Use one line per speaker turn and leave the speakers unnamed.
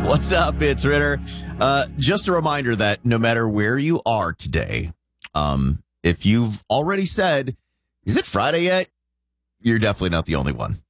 What's up? It's Ritter. Just a reminder that no matter where you are today, if you've already said, is it Friday yet? You're definitely not the only one.